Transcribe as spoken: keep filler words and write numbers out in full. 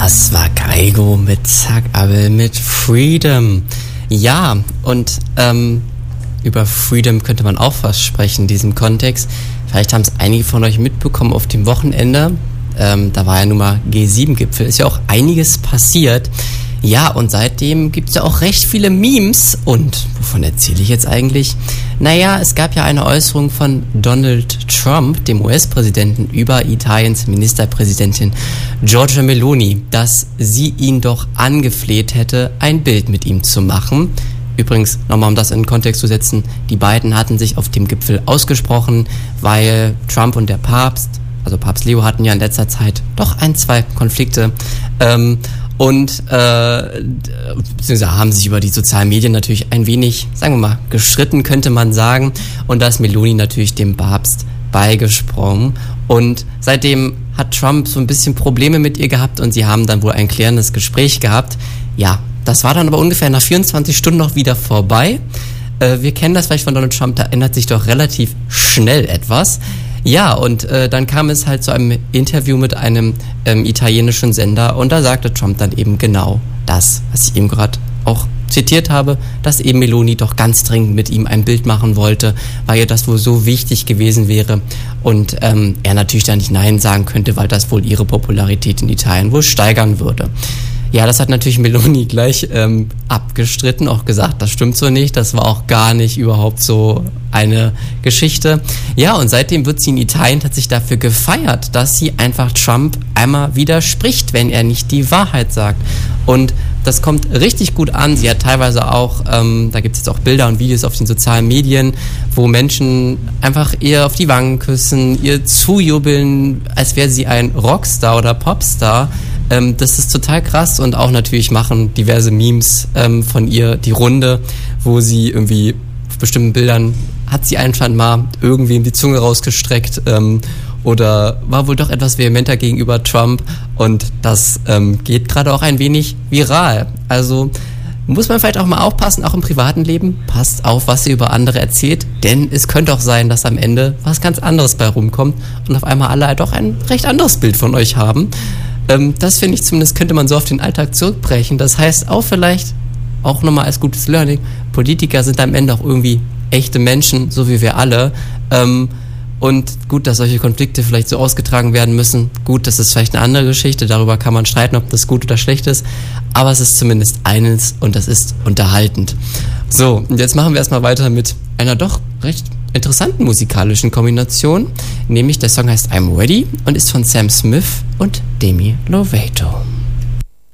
Das war Kygo mit Zack Abel mit Freedom. Ja, und ähm, über Freedom könnte man auch was sprechen in diesem Kontext. Vielleicht haben es einige von euch mitbekommen auf dem Wochenende. Ähm, da war ja nun mal G sieben Gipfel. Ist ja auch einiges passiert. Ja, und seitdem gibt es ja auch recht viele Memes. Und wovon erzähle ich jetzt eigentlich? Naja, es gab ja eine Äußerung von Donald Trump, dem U S-Präsidenten, über Italiens Ministerpräsidentin Giorgia Meloni, dass sie ihn doch angefleht hätte, ein Bild mit ihm zu machen. Übrigens, nochmal um das in den Kontext zu setzen, die beiden hatten sich auf dem Gipfel ausgesprochen, weil Trump und der Papst, also Papst Leo, hatten ja in letzter Zeit doch ein, zwei Konflikte. Ähm, Und äh, beziehungsweise haben sich über die sozialen Medien natürlich ein wenig, sagen wir mal, gestritten, könnte man sagen. Und da ist Meloni natürlich dem Papst beigesprungen. Und seitdem hat Trump so ein bisschen Probleme mit ihr gehabt und sie haben dann wohl ein klärendes Gespräch gehabt. Ja, das war dann aber ungefähr nach vierundzwanzig Stunden noch wieder vorbei. Äh, wir kennen das vielleicht von Donald Trump, da ändert sich doch relativ schnell etwas. Ja, und äh, dann kam es halt zu einem Interview mit einem ähm, italienischen Sender und da sagte Trump dann eben genau das, was ich eben gerade auch zitiert habe, dass eben Meloni doch ganz dringend mit ihm ein Bild machen wollte, weil ihr das wohl so wichtig gewesen wäre und ähm, er natürlich da nicht Nein sagen könnte, weil das wohl ihre Popularität in Italien wohl steigern würde. Ja, das hat natürlich Meloni gleich ähm, abgestritten, auch gesagt, das stimmt so nicht, das war auch gar nicht überhaupt so eine Geschichte. Ja, und seitdem wird sie in Italien tatsächlich dafür gefeiert, dass sie einfach Trump einmal widerspricht, wenn er nicht die Wahrheit sagt. Und das kommt richtig gut an. Sie hat teilweise auch, ähm, da gibt es jetzt auch Bilder und Videos auf den sozialen Medien, wo Menschen einfach ihr auf die Wangen küssen, ihr zujubeln, als wäre sie ein Rockstar oder Popstar. Ähm, das ist total krass und auch natürlich machen diverse Memes ähm, von ihr die Runde, wo sie irgendwie auf bestimmten Bildern hat sie einfach mal irgendwem die Zunge rausgestreckt ähm, oder war wohl doch etwas vehementer gegenüber Trump und das ähm, geht gerade auch ein wenig viral. Also muss man vielleicht auch mal aufpassen, auch im privaten Leben. Passt auf, was ihr über andere erzählt, denn es könnte auch sein, dass am Ende was ganz anderes bei rumkommt und auf einmal alle halt doch ein recht anderes Bild von euch haben. Ähm, das finde ich zumindest, könnte man so auf den Alltag zurückbrechen. Das heißt auch vielleicht, auch nochmal als gutes Learning, Politiker sind am Ende auch irgendwie echte Menschen, so wie wir alle. Ähm, und gut, dass solche Konflikte vielleicht so ausgetragen werden müssen. Gut, das ist vielleicht eine andere Geschichte. Darüber kann man streiten, ob das gut oder schlecht ist. Aber es ist zumindest eines und das ist unterhaltend. So, und jetzt machen wir erstmal weiter mit einer doch recht interessanten musikalischen Kombination. Nämlich der Song heißt I'm Ready und ist von Sam Smith und Demi Lovato.